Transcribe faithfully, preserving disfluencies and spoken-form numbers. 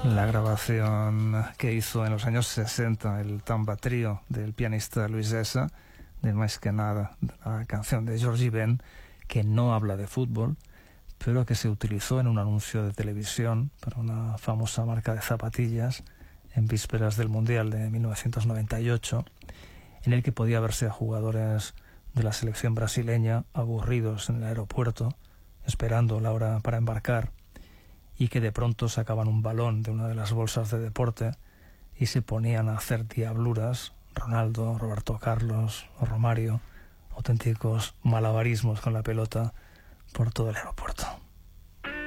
La grabación que hizo en los años sesenta el Tamba Trio del pianista Luis Essa, de Más que nada, la canción de Georgie Ben, que no habla de fútbol, pero que se utilizó en un anuncio de televisión para una famosa marca de zapatillas en vísperas del Mundial de mil novecientos noventa y ocho, en el que podía verse a jugadores de la selección brasileña aburridos en el aeropuerto, esperando la hora para embarcar, y que de pronto sacaban un balón de una de las bolsas de deporte y se ponían a hacer diabluras, Ronaldo, Roberto Carlos o Romario, auténticos malabarismos con la pelota por todo el aeropuerto.